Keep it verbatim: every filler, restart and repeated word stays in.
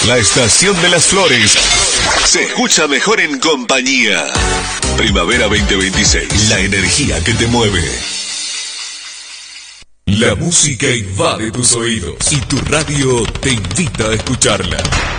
La estación de las flores se escucha mejor en compañía. Primavera veinte veintiséis, la energía que te mueve. La música invade tus oídos y tu radio te invita a escucharla.